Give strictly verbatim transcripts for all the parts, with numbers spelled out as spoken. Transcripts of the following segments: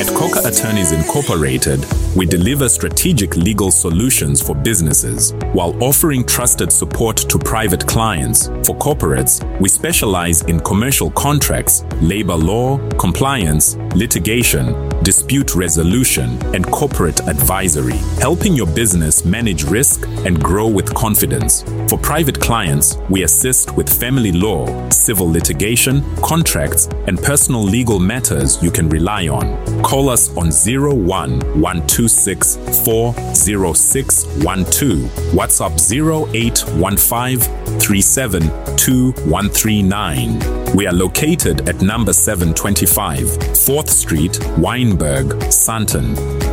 At Coca Attorneys Incorporated, we deliver strategic legal solutions for businesses while offering trusted support to private clients. For corporates, we specialize in commercial contracts, labor law, compliance, litigation, dispute resolution, and corporate advisory, helping your business manage risk and grow with confidence. For private clients, we assist with family law, civil litigation, contracts, and personal legal matters you can rely on. Call us on zero one one two six four zero six one two, WhatsApp zero eight one five three seven two one three nine. We are located at number seven twenty-five, fourth Street, Wynberg, Sandton.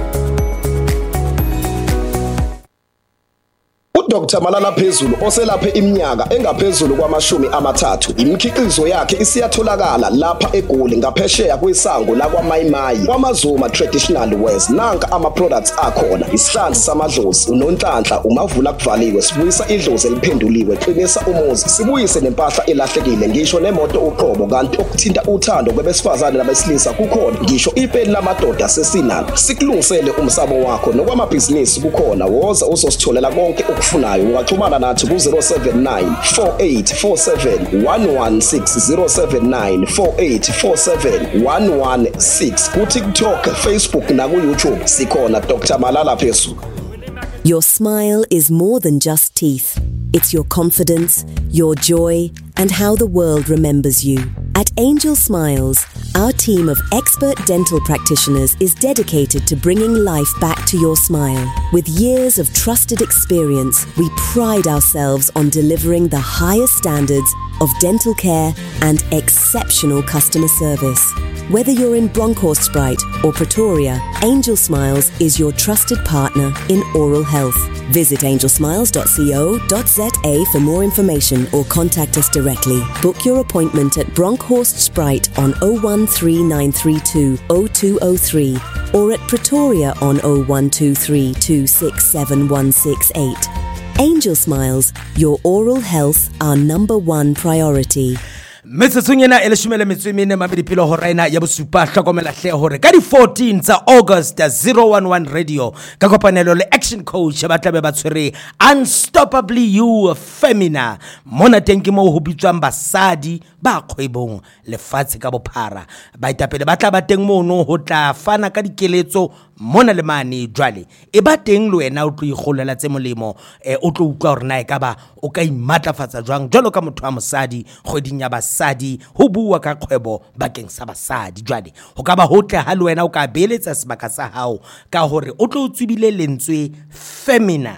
Doctor Malala Phezulu oselaphe iminyaka engaphezulu kwamashumi amathathu. Imikhiqizo yakhe isiyatholakala lapha eGoli ngaphesheya kwesango la kwaMayimayi kwaMazuma Traditional Wares. Nanka ama products akhona: isihlanzi samadlozi, unonhlanhla, umavula kuvaliwe, sibuyisa idlozi eliphenduliwe, qinisa umuzi, sibuyise nempahla elahlekile, ngisho nemoto uqobo. Kanti okuthinta uthando kwabesifazane nabesilisa kukhona, ngisho ipeni lamadoda sesinalo. Sikulungisele umsabo wakho nokwamabhizinisi kukhona. Woza uzositholela konke ukufuna. Ungaxhumana nathi ku zero seven nine four eight four seven one one six, zero seven nine four eight four seven one one six. Ku TikTok, Facebook na ku YouTube sikhona Doctor Malala Phezulu. Your smile is more than just teeth. It's your confidence, your joy, and how the world remembers you. At Angel Smiles, our team of expert dental practitioners is dedicated to bringing life back to your smile. With years of trusted experience, we pride ourselves on delivering the highest standards of dental care and exceptional customer service. Whether you're in Bronkhorstspruit or Pretoria, Angel Smiles is your trusted partner in oral health. Visit angel smiles dot co dot za for more information or contact us directly. Book your appointment at Bronkhorstspruit on zero one three nine three two zero two zero three or at Pretoria on zero one two three two six seven one six eight. Angel Smiles, your oral health, our number one priority. Metsetsonyena e leshomele metswemene mabedipilo ho raina ya bosupa hlokomela hle hore ka di fourteen tsa August zero one one radio ka kopanelo le Action Coach ba tlabe ba tshwere Unstoppably You Femina mona teng ke mo ho bitswang basadi ba kgwebong lefatshe ka bophara. Baitapele ba tla ba teng mono ho tla fana ka dikeletso mona le mane jwale e ba teng le wena o tlo ikgolela tse molemo e o tlo utlwa hore na e ka ba o ka imatlafatsa jwang jwalo ka motho wa mosadi kgweding ya basadi ho bua ka kgwebo bakeng sa basadi. Jwale ho ka ba hotle ha le wena o ka beeletsa sebaka sa hao ka hore o tlo tswibile lentswe Femina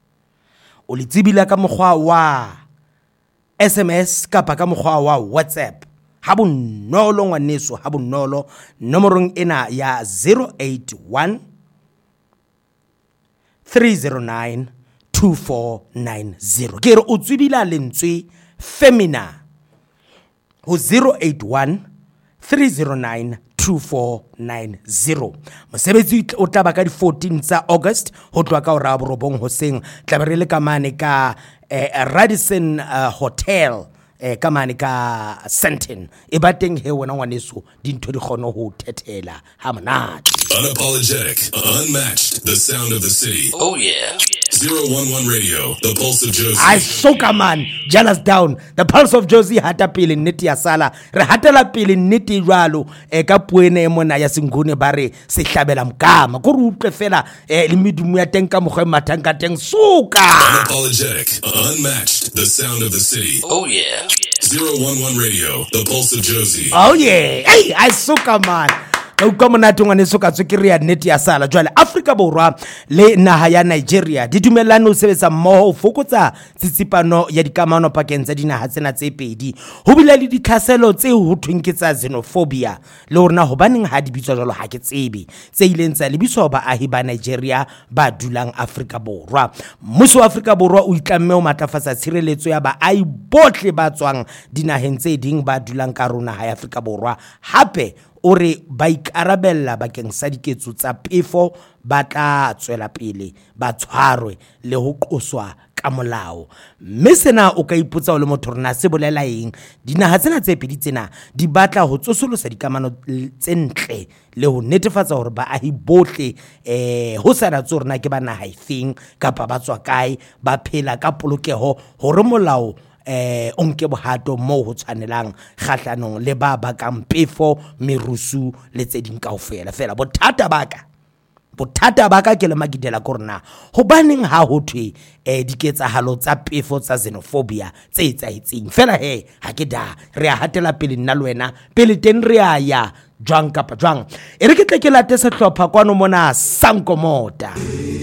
o le tsibila ka mokgwa wa S M S kapa ka mokgwa wa WhatsApp ha bonolo ngwaneso ha bonolo nomorong ena ya zero eight one three zero nine two four nine zero. Ke re o tswibila lentswe Femina ho zero eight one three zero nine two four nine zero. Mosebetsi o tla ba ka di fourteen tsa August ho tloa ka hora borobong hoseng tla be re le ka mane ka eh, Radisson uh, Hotel eh ka mane ka Sandton e ba teng he wena ngwaneso dintho di kgone ho thethela ha monate. Unapologetic, unmatched, the sound of the city. Oh yeah. zero one one Radio, the pulse of Josie. I soka man, jealous down. The pulse of Josie hata pele nnete ya sala. Re hatela pele nnete jwalo e ka puene e mona ya singune bare se hlabela mkama. Go re utlwe fela e le medumo ya teng ka mogwe mathanga teng soka. Unapologetic, unmatched, the sound of the city. Oh yeah. zero one one Radio, the pulse of Josie. Oh yeah. Hey, I soka man. Ka uka monate ngwaneso ka tswekere ya nnete ya sala. Jwale Afrika Borwa le naha ya Nigeria di dumelane ho sebetsa mmoho ho fokotsa tsitsipano ya dikamano pakeng tsa dinaha tsena tse pedi. Ho bile le ditlhaselo tse ho thweng ke tsa xenophobia le hore na hobaneng ha di bitswa jwalo ha ke tsebe tse ileng tsa lebiswa baahi ba Nigeria ba dulang Afrika Borwa. Mmuso wa Afrika Borwa o itlamme ho matlafatsa tshireletso ya baahi bohle ba tswang dinaheng tse ding ba dulang ka rona ha Afrika Borwa. Hape ore ba ikarabella bakeng sa diketso tsa pefo ba tla tswela pele ba tshwarwe le ho qoswa ka molao. Mme sena o ka ipotsa o le motho rena se bolela eng. Dinaha tsena tse pedi tsena di batla ho tsosolosa dikamano tse ntle le ho netefatsa hore baahi bohle eh ho sa ratso rena ke ba naha efeng kapa ba tswa kae ba phela ka polokeho hore molao eh o nke bohato moo ho tshwanelang kgahlanong le ba bakang pefo, merusu le tse ding kaofela. Fela bothata baka bothata ba ka ke le magidela korna hobaneng ha ho thwe eh diketsahalo tsa pefo tsa xenophobia tse etsaetseng. Fela he ha ke da re a hatela pele nna le wena pele teng re a ya jwang kapa jwang e re ke tle ke late sehlopha kwano mona Sankomota.